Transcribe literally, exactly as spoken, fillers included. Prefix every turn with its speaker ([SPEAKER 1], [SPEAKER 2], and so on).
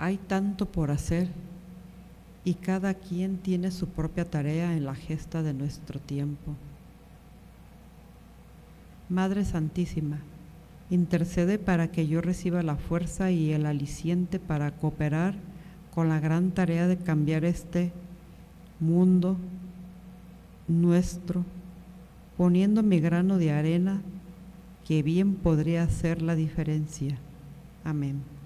[SPEAKER 1] Hay tanto por hacer y cada quien tiene su propia tarea en la gesta de nuestro tiempo. Madre Santísima, intercede para que yo reciba la fuerza y el aliciente para cooperar con la gran tarea de cambiar este mundo nuestro, poniendo mi grano de arena que bien podría hacer la diferencia. Amén.